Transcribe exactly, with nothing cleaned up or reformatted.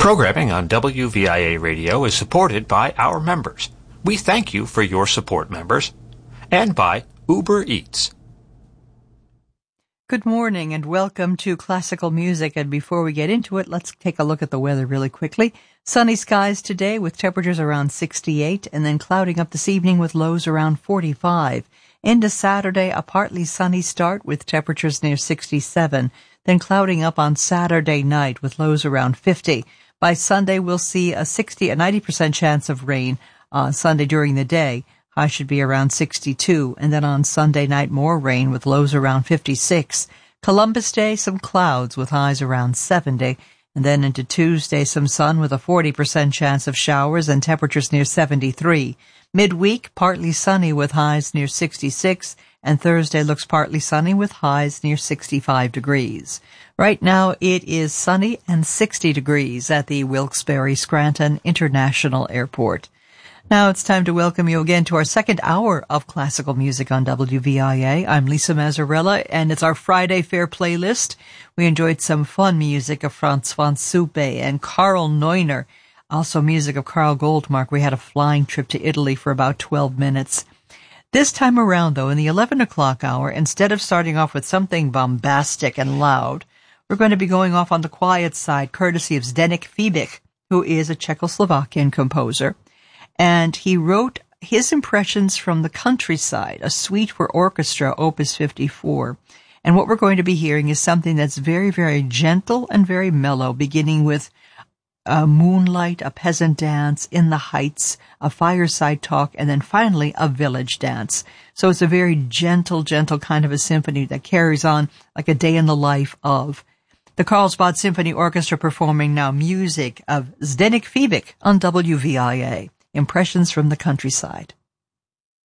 Programming on W V I A Radio is supported by our members. We thank you for your support, members. And by Uber Eats. Good morning and welcome to Classical Music. And before we get into it, let's take a look at the weather really quickly. Sunny skies today with temperatures around sixty-eight and then clouding up this evening with lows around forty-five. Into Saturday, a partly sunny start with temperatures near sixty-seven, then clouding up on Saturday night with lows around fifty. By Sunday, we'll see a sixty, a ninety percent chance of rain on Sunday during the day. High should be around sixty-two, and then on Sunday night, more rain with lows around fifty-six. Columbus Day, some clouds with highs around seventy, and then into Tuesday, some sun with a forty percent chance of showers and temperatures near seventy-three. Midweek, partly sunny with highs near sixty-six, and Thursday looks partly sunny with highs near sixty-five degrees. Right now, it is sunny and sixty degrees at the Wilkes-Barre Scranton International Airport. Now it's time to welcome you again to our second hour of classical music on W V I A. I'm Lisa Mazzarella, and it's our Friday Fair playlist. We enjoyed some fun music of Franz von Suppe and Karl Neuner, also music of Karl Goldmark. We had a flying trip to Italy for about twelve minutes. This time around, though, in the eleven o'clock hour, instead of starting off with something bombastic and loud, we're going to be going off on the quiet side, courtesy of Zdeněk Fibic, who is a Czechoslovakian composer. And he wrote his impressions from the countryside, a suite for orchestra, Opus fifty-four. And what we're going to be hearing is something that's very, very gentle and very mellow, beginning with a moonlight, a peasant dance in the heights, a fireside talk, and then finally a village dance. So it's a very gentle, gentle kind of a symphony that carries on like a day in the life of the Carlsbad Symphony Orchestra, performing now music of Zdeněk Fibic on W V I A. Impressions from the Countryside.